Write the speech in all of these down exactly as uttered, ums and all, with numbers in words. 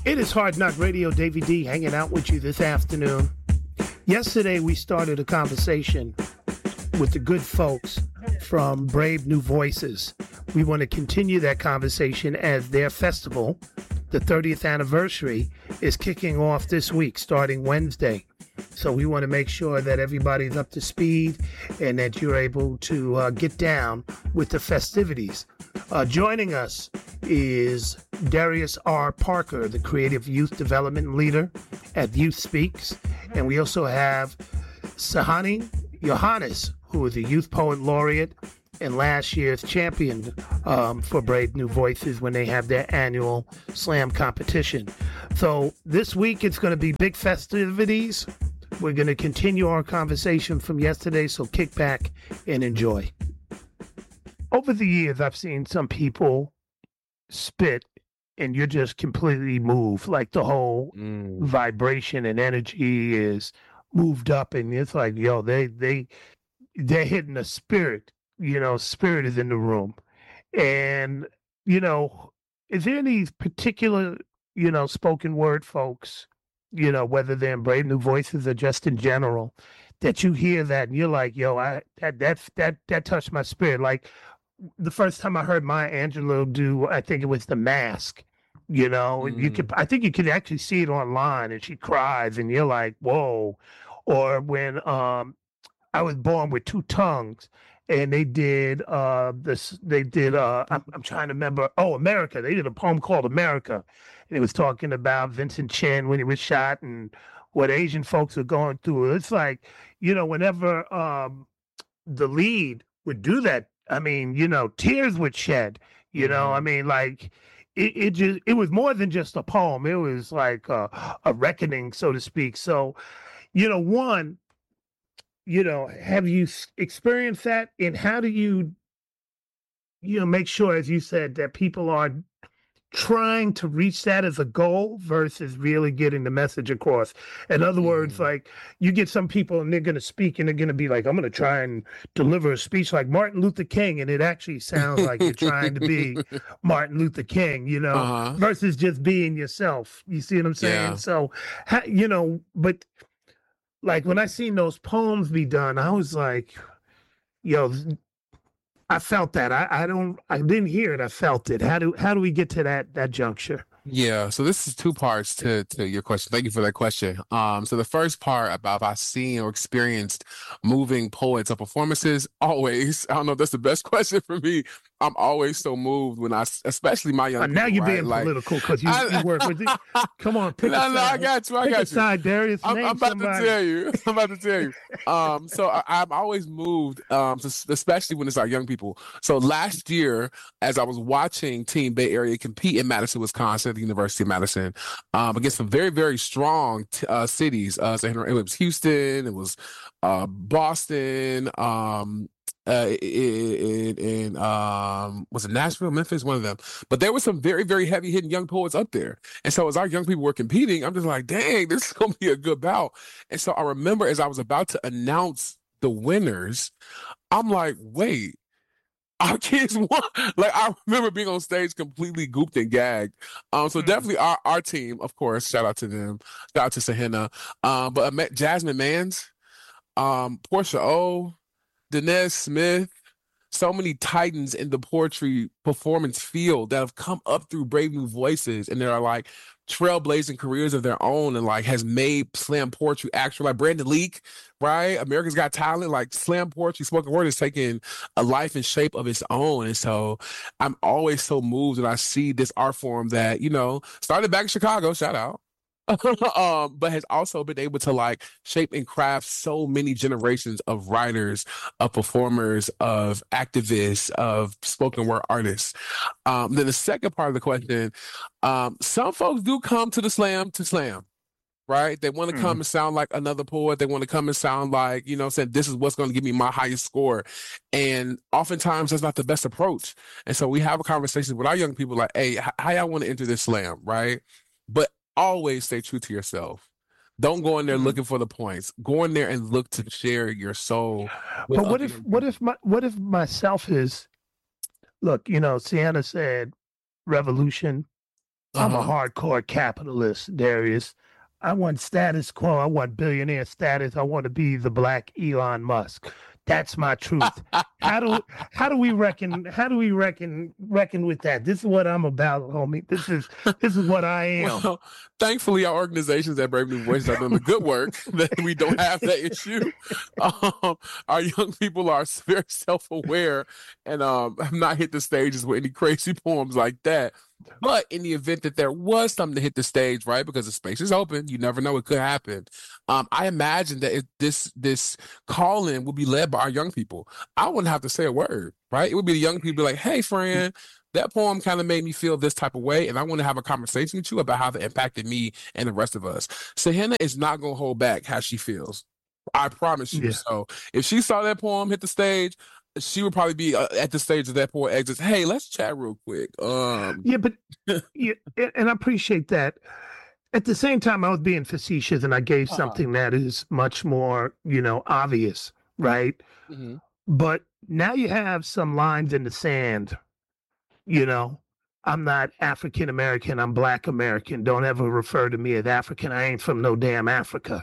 It is Hard Knock Radio. Davey D hanging out with you this afternoon. Yesterday, we started a conversation with the good folks from Brave New Voices. We want to continue that conversation as their festival, the thirtieth anniversary, is kicking off this week, starting Wednesday. So we want to make sure that everybody's up to speed and that you're able to uh, get down with the festivities. Uh, joining us is Darius R. Parker, the Creative Youth Development Leader at Youth Speaks. And we also have Sahani Johannes, who is a Youth Poet Laureate and last year's champion um, for Brave New Voices when they have their annual slam competition. So this week it's going to be big festivities. We're going to continue our conversation from yesterday, so kick back and enjoy. Over the years, I've seen some people spit and you're just completely moved. Like the whole mm. vibration and energy is moved up, and it's like, yo, they, they, they're hitting a spirit. You know, spirit is in the room. And, you know, is there any particular, you know, spoken word folks, you know, whether they're in Brave New Voices or just in general, that you hear that and you're like, yo, I that that that that touched my spirit. Like the first time I heard Maya Angelou do, I think it was The Mask. You know, mm. you could, I think you could actually see it online, and she cries, and you're like, whoa. Or when um, I Was Born with Two Tongues, and they did uh, this. They did. Uh, I'm, I'm trying to remember. Oh, America. They did a poem called America, and it was talking about Vincent Chin when he was shot and what Asian folks are going through. It's like, you know, whenever um, the lead would do that, I mean, you know, tears would shed. You mm-hmm. know, I mean, like. It, it just it was more than just a poem. It was like a, a reckoning, so to speak. So, you know, one, you know, have you experienced that? And how do you, you know, make sure, as you said, that people are trying to reach that as a goal versus really getting the message across? In other mm. words, like you get some people and they're going to speak and they're going to be like, I'm going to try and deliver a speech like Martin Luther King. And it actually sounds like you're trying to be Martin Luther King, you know, uh-huh. versus just being yourself. You see what I'm saying? Yeah. So, you know, but like when I seen those poems be done, I was like, yo, I felt that. I, I don't. I didn't hear it. I felt it. How do How do we get to that that juncture? Yeah. So this is two parts to to your question. Thank you for that question. Um. So the first part about if I've seen or experienced moving poets or performances. Always. I don't know if that's the best question for me. I'm always so moved when I, especially my young. Uh, now people, you're right? being like, political because you, you work with it. Come on, pick no, a side. No, I got you. I pick got a side, Darius. I'm, I'm about somebody. to tell you. I'm about to tell you. Um, so I, I'm always moved, um, especially when it's our young people. So last year, as I was watching Team Bay Area compete in Madison, Wisconsin, at the University of Madison, um, against some very, very strong t- uh, cities. Uh, so it was Houston. It was uh, Boston. Um, Uh, in, in um, was it Nashville, Memphis, one of them. But there were some very, very heavy hitting young poets up there. And so as our young people were competing, I'm just like, dang, this is going to be a good bout. And so I remember as I was about to announce the winners, I'm like, wait, our kids won. Like, I remember being on stage completely gooped and gagged. Um, so mm-hmm. definitely our, our team, of course, shout out to them. Shout out to Sahena. Um, but uh, Jasmine Mans, um, Portia O, Denez Smith, so many titans in the poetry performance field that have come up through Brave New Voices, and they're like trailblazing careers of their own and like has made slam poetry actual. Like Brandon Leak, right? America's Got Talent, like slam poetry, spoken word is taking a life and shape of its own. And so I'm always so moved when I see this art form that, you know, started back in Chicago, shout out. um, but has also been able to like shape and craft so many generations of writers, of performers, of activists, of spoken word artists. Um, then the second part of the question, um, some folks do come to the slam to slam, right? They want to come mm. and sound like another poet. They want to come and sound like, you know, saying this is what's going to give me my highest score. And oftentimes that's not the best approach. And so we have a conversation with our young people like, hey, h- how y'all want to enter this slam, right? But always stay true to yourself. Don't go in there mm. looking for the points. Go in there and look to share your soul. But what if, what if my, what if myself is, look, you know, Sienna said revolution, I'm a Uh-huh. hardcore capitalist, Darius. I want status quo. I want billionaire status. I want to be the black Elon Musk. That's my truth. How do how do we reckon how do we reckon reckon with that? This is what I'm about, homie. This is this is what I am. Well, thankfully, our organizations at Brave New Voices are doing the good work that we don't have that issue. Um, our young people are very self-aware and um, have not hit the stages with any crazy poems like that. But in the event that there was something to hit the stage, right, because the space is open, you never know what could happen. Um, I imagine that if this this call-in will be led by our young people. I wouldn't have to say a word, right? It would be the young people like, hey, friend, that poem kind of made me feel this type of way, and I want to have a conversation with you about how that impacted me and the rest of us. Sahenna is not going to hold back how she feels. I promise you. Yeah. So if she saw that poem hit the stage, she would probably be uh, at the stage of that poem exits. Hey, let's chat real quick. Um, Yeah, but yeah, and and I appreciate that. At the same time, I was being facetious and I gave uh, something that is much more, you know, obvious, right? mm-hmm. But now you have some lines in the sand, you know. I'm not African American, I'm Black American. Don't ever refer to me as African. I ain't from no damn Africa.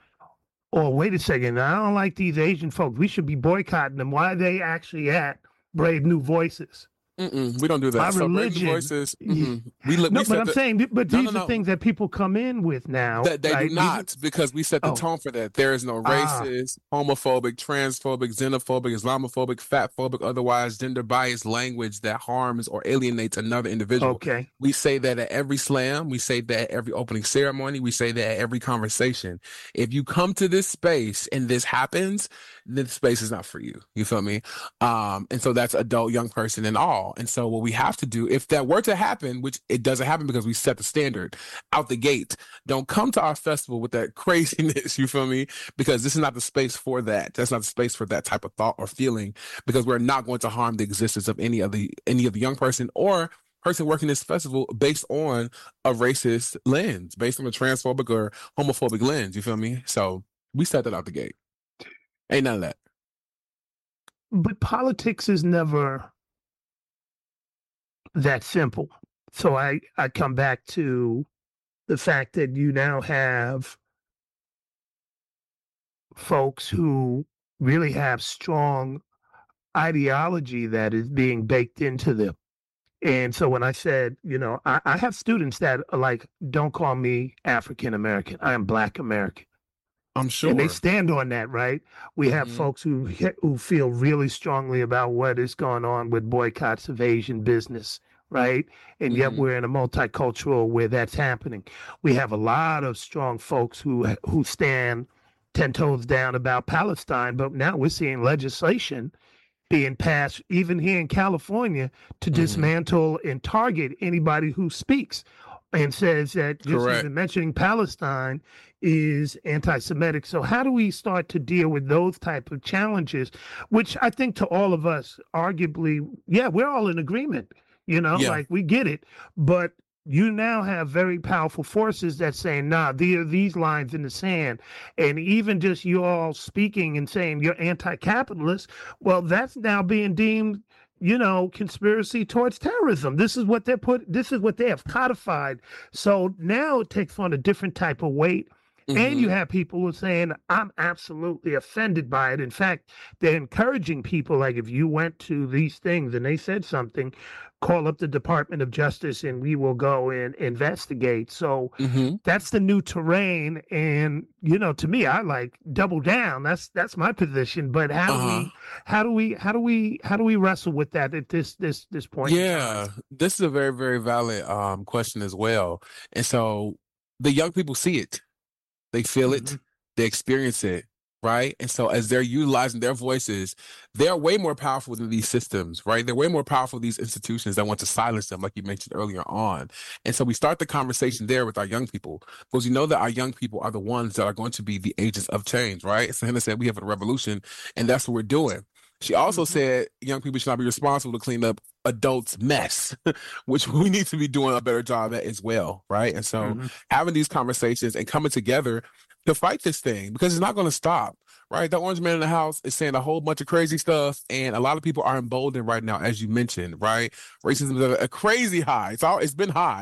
Or wait a second, I don't like these Asian folks. We should be boycotting them. Why are they actually at Brave New Voices? Mm-mm, we don't do that. My So religion. Voices, mm-mm. we, we No, but I'm the, saying, but no, these no, are no. things that people come in with now. That they right? do not, because we set the Oh. tone for that. There is no Ah. racist, homophobic, transphobic, xenophobic, Islamophobic, fatphobic, otherwise gender biased language that harms or alienates another individual. Okay. We say that at every slam. We say that at every opening ceremony. We say that at every conversation. If you come to this space and this happens, then the space is not for you. You feel me? Um, and so that's adult, young person and all. And so what we have to do, if that were to happen, which it doesn't happen because we set the standard out the gate, don't come to our festival with that craziness. You feel me? Because this is not the space for that. That's not the space for that type of thought or feeling, because we're not going to harm the existence of any of the any of the young person or person working this festival based on a racist lens, based on a transphobic or homophobic lens. You feel me? So we set that out the gate. Ain't none of that. But politics is never that simple. So I, I come back to the fact that you now have folks who really have strong ideology that is being baked into them. And so when I said, you know, I, I have students that are like, don't call me African American. I am Black American. I'm sure. And they stand on that, right? We have Mhm. folks who who feel really strongly about what is going on with boycotts of Asian business, right? And yet Mhm. we're in a multicultural where that's happening. We have a lot of strong folks who who stand ten toes down about Palestine, but now we're seeing legislation being passed, even here in California, to Mhm. dismantle and target anybody who speaks and says that just Correct. even mentioning Palestine is anti-Semitic. So how do we start to deal with those type of challenges, which I think to all of us, arguably, yeah, we're all in agreement, you know, Yeah. like we get it. But you now have very powerful forces that saying, nah, there are these lines in the sand. And even just you all speaking and saying you're anti-capitalist, well, that's now being deemed, you know, conspiracy towards terrorism. This is what they're put, this is what they have codified. So now it takes on a different type of weight. And you Mhm. have people who are saying, I'm absolutely offended by it. In fact, they're encouraging people, like if you went to these things and they said something, call up the Department of Justice and we will go and investigate. So Mhm. that's the new terrain. And, you know, to me, I like double down. That's that's my position. But how do Uh-huh. we how do we how do we how do we wrestle with that at this this this point? in time? Yeah, this is a very, very valid um, question as well. And so the young people see it, they feel it, Mhm. they experience it, right? And so as they're utilizing their voices, they're way more powerful than these systems, right? They're way more powerful than these institutions that want to silence them, like you mentioned earlier on. And so we start the conversation there with our young people, because we know that our young people are the ones that are going to be the agents of change, right? So Hannah said we have a revolution, and that's what we're doing. She also Mhm. said young people should not be responsible to clean up adults' mess, which we need to be doing a better job at as well, right? And so Mhm. having these conversations and coming together to fight this thing, because it's not going to stop, right? The orange man in the house is saying a whole bunch of crazy stuff, and a lot of people are emboldened right now, as you mentioned, right? Racism is at a crazy high. It's all it's been high,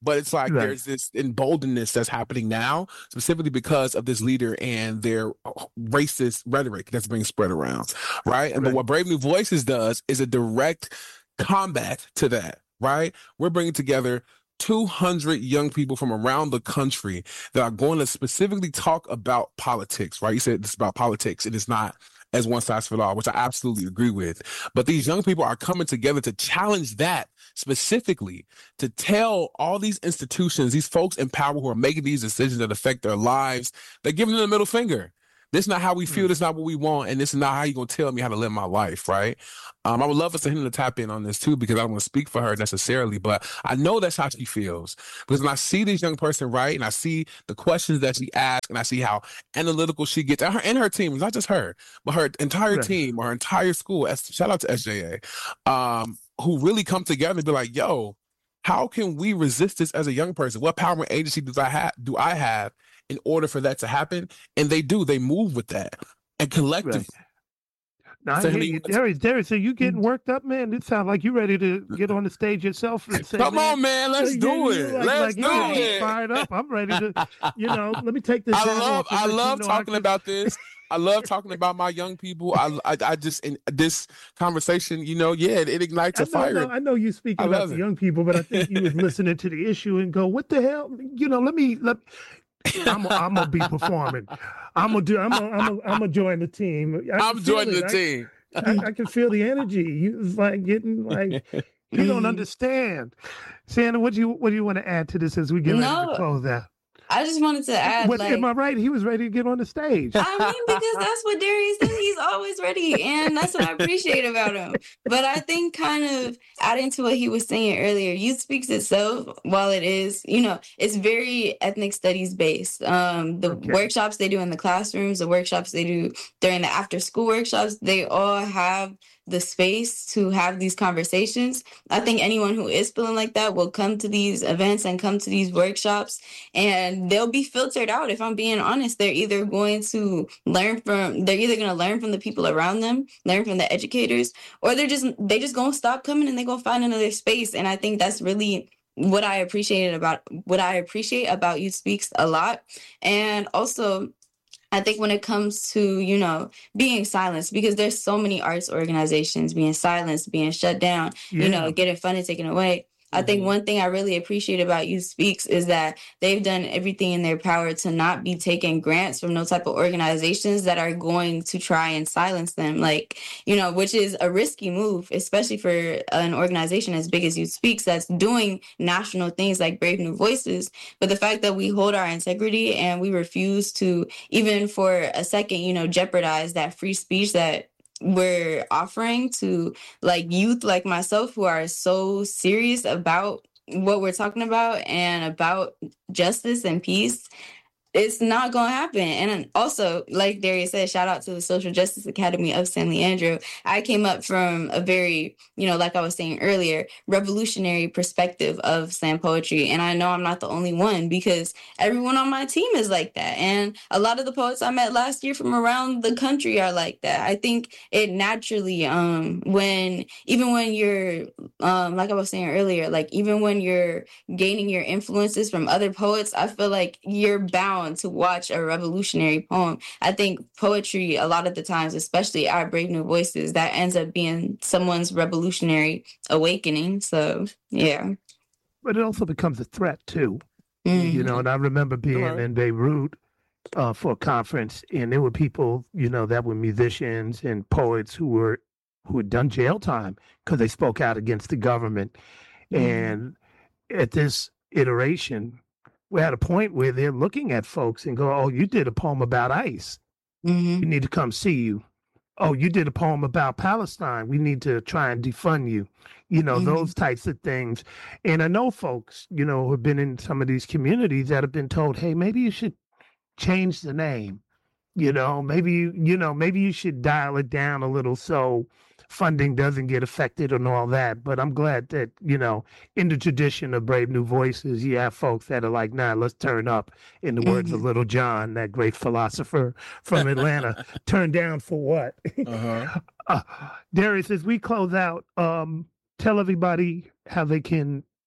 But it's like Right. there's this emboldenedness that's happening now, specifically because of this leader and their racist rhetoric that's being spread around, right? And Right. but what Brave New Voices does is a direct combat to that, right? We're bringing together two hundred young people from around the country that are going to specifically talk about politics, right? You said it's about politics. It is not as one size fits all, which I absolutely agree with. But these young people are coming together to challenge that specifically, to tell all these institutions, these folks in power who are making these decisions that affect their lives, they're giving them the middle finger. This is not how we feel. This is not what we want. And this is not how you're going to tell me how to live my life, right? Um, I would love for him to tap in on this too, because I don't want to speak for her necessarily, but I know that's how she feels. Because when I see this young person, right, and I see the questions that she asks, and I see how analytical she gets, and her, and her team, not just her, but her entire Right. team or her entire school, shout out to S J A, um, who really come together and be like, yo, how can we resist this as a young person? What power and agency do I have? Do I have in order for that to happen? And they do. They move with that, and collectively. Right. Now, I So, hear I mean, you, Darius. Darius, are you getting worked up, man? It sounds like you ready to get on the stage yourself and say, Come man, on, man, let's you- do you it. like- Let's like, do yeah, he's it. Fired up. I'm ready to, you know, let me take this. I hat love, off and I let you love know talking can- about this. I love talking about my young people. I, I, I just in this conversation, you know, yeah, it, it ignites I a know, fire. no, I know you speaking I about love the it. young people, but I think you was listening to the issue and go, "What the hell?" You know, let me let. I'm, I'm gonna be performing. I'm gonna do. I'm gonna. I'm gonna, I'm gonna join the team. I can I'm feel joining it. the I- team. I, I can feel the energy. You was like getting like you don't understand. Santa, what do you what do you want to add to this as we get ready No. to close out? I just wanted to add, What, like, am I right? He was ready to get on the stage. I mean, because that's what Darius does. He's always ready. And that's what I appreciate about him. But I think kind of adding to what he was saying earlier, Youth Speaks itself, while it is, you know, it's very ethnic studies based. Um, the Okay. workshops they do in the classrooms, the workshops they do during the after school workshops, they all have the space to have these conversations. I think anyone who is feeling like that will come to these events and come to these workshops, and they'll be filtered out. If I'm being honest, they're either going to learn from, they're either going to learn from the people around them, learn from the educators, or they're just, they just going to stop coming and they're going to find another space. And I think that's really what I appreciated about, what I appreciate about Youth Speaks a lot. And also, I think when it comes to, you know, being silenced, because there's so many arts organizations being silenced, being shut down, Yeah. you know, getting funded taken away. I think Mhm. one thing I really appreciate about Youth Speaks is that they've done everything in their power to not be taking grants from no type of organizations that are going to try and silence them. Like, you know, which is a risky move, especially for an organization as big as Youth Speaks that's doing national things like Brave New Voices. But the fact that we hold our integrity and we refuse to, even for a second, you know, jeopardize that free speech that we're offering to like youth like myself who are so serious about what we're talking about and about justice and peace, it's not going to happen. And also, like Darius said, shout out to the Social Justice Academy of San Leandro. I came up from a very, you know, like I was saying earlier, revolutionary perspective of slam poetry. And I know I'm not the only one, because everyone on my team is like that. And a lot of the poets I met last year from around the country are like that. I think it naturally, um, when, even when you're, um, like I was saying earlier, like even when you're gaining your influences from other poets, I feel like you're bound to watch a revolutionary poem. I think poetry, a lot of the times, especially our Brave New Voices, that ends up being someone's revolutionary awakening. So, yeah. But it also becomes a threat too. Mm. You know, and I remember being Right. in Beirut uh, for a conference, and there were people, you know, that were musicians and poets who were who had done jail time because they spoke out against the government. Mhm. And at this iteration, we're at a point where they're looking at folks and go, "Oh, you did a poem about ICE. Mhm. We need to come see you. Oh, you did a poem about Palestine. We need to try and defund you." You know, Mhm. those types of things. And I know folks, you know, who have been in some of these communities that have been told, "Hey, maybe you should change the name. You know, maybe you, you know, maybe you should dial it down a little so funding doesn't get affected and all that." But I'm glad that, you know, in the tradition of Brave New Voices, you have folks that are like, "Nah, let's turn up." In the words of Mhm. Little John, that great philosopher from Atlanta, turn down for what? Uh-huh. uh, Darius, as we close out, um, tell everybody how they can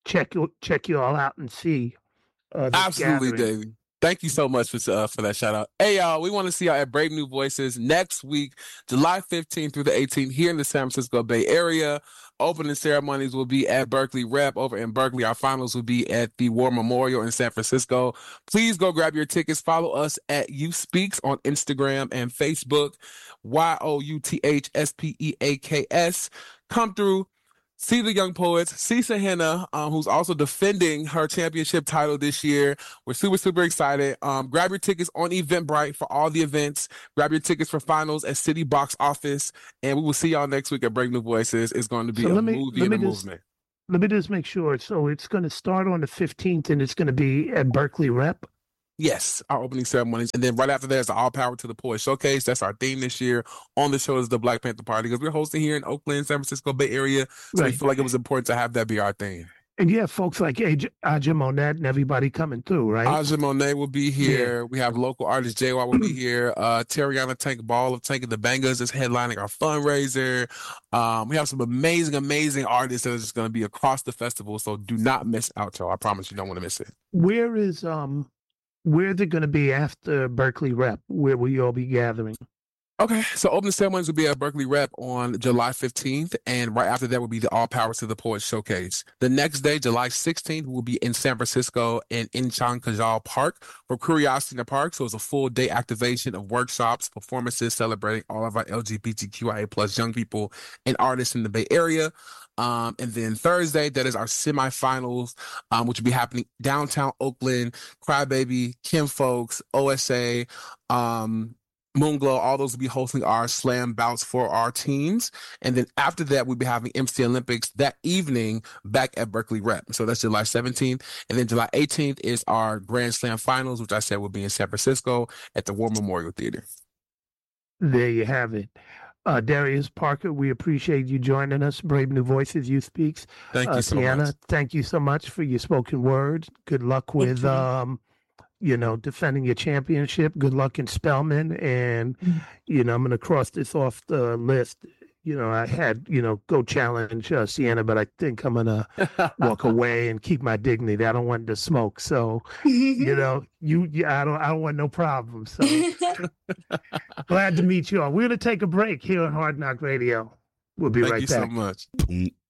check you check you all out and see. Uh, Absolutely, gathering. Davey. Thank you so much for uh, for that shout out. Hey, y'all, we want to see y'all at Brave New Voices next week, July fifteenth through the eighteenth, here in the San Francisco Bay Area. Opening ceremonies will be at Berkeley Rep over in Berkeley. Our finals will be at the War Memorial in San Francisco. Please go grab your tickets. Follow us at Youth Speaks on Instagram and Facebook. Y O U T H S P E A K S. Come through. See the young poets, see Sahena, um, who's also defending her championship title this year. We're super, super excited. Um, grab your tickets on Eventbrite for all the events. Grab your tickets for finals at City Box Office. And we will see y'all next week at Brave New Voices. It's going to be So a let me- movie let and a me just- movement. Let me just make sure. So it's going to start on the fifteenth, and it's going to be at Berkeley Rep. Yes, our opening ceremonies. And then right after that is the All Power to the Poet Showcase. That's our theme this year. On the show is the Black Panther Party, because we're hosting here in Oakland, San Francisco Bay Area. So we Right. feel like it was important to have that be our theme. And you have folks like Aj- Aja Monette and everybody coming through, right? Aja Monet will be here. We have local artist J Y will be here. Uh, Terriana Tank Ball of Tank and the Bangers is headlining our fundraiser. Um, we have some amazing, amazing artists that are just going to be across the festival. So do not miss out, y'all. I promise you don't want to miss it. Where is um, where they're going to be after Berkeley Rep? Where will you all be gathering? Okay, so opening ceremonies will be at Berkeley Rep on July fifteenth, and right after that will be the All Powers to the Poets Showcase. The next day, July sixteenth, we'll be in San Francisco in Incheon Kajal Park for Curiosity in the Park. So it's a full day activation of workshops, performances celebrating all of our L G B T Q I A plus young people and artists in the Bay Area. Um, and then Thursday, that is our semifinals, um, which will be happening downtown Oakland. Crybaby, Kim Folks, O S A, um, Moonglow, all those will be hosting our slam bouts for our teams. And then after that, we'll be having M C Olympics that evening back at Berkeley Rep. So that's July seventeenth. And then July eighteenth is our Grand Slam finals, which I said will be in San Francisco at the War Memorial Theater. There you have it. Uh, Darius Parker, we appreciate you joining us. Brave New Voices, Youth Speaks. Thank you Uh, so Sienna, much. thank you so much for your spoken word. Good luck with, you. um, you know, defending your championship. Good luck in Spelman. And, Mm. you know, I'm going to cross this off the list. You know, I had, you know, go challenge uh, Sienna, but I think I'm going to walk away and keep my dignity. I don't want to smoke. So, you know, you, you I don't, I don't want no problems. So glad to meet you all. We're going to take a break here on Hard Knock Radio. We'll be Thank right you back. so much.